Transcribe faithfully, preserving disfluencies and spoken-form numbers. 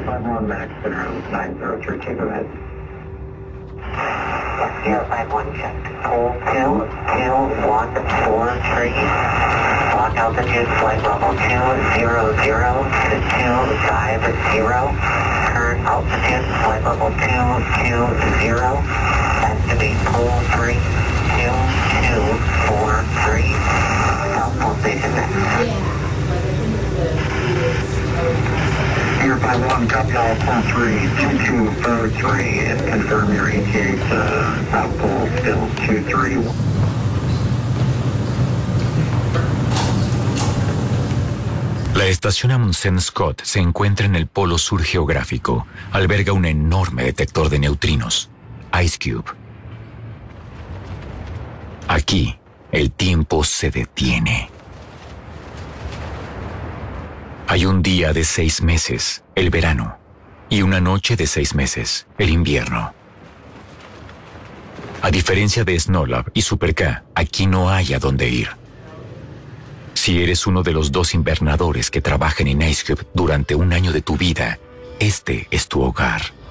five one Max, Center nine zero three, take ahead. zero five one check. Pull two two one four three. Lock altitude, flight level two zero zero to two five zero. Current altitude, flight level two two zero. Estimate pull three two two four three. Pull station next. zero five one, copy all, pull three two two four three, and confirm your E T A to South Pole, still two three one. La estación Amundsen Scott se encuentra en el polo sur geográfico. Alberga un enorme detector de neutrinos, IceCube. Aquí, el tiempo se detiene. Hay un día de seis meses, el verano, y una noche de seis meses, el invierno. A diferencia de Snowlab y Super K, aquí no hay a dónde ir. Si eres uno de los dos invernadores que trabajan en IceCube durante un año de tu vida, este es tu hogar.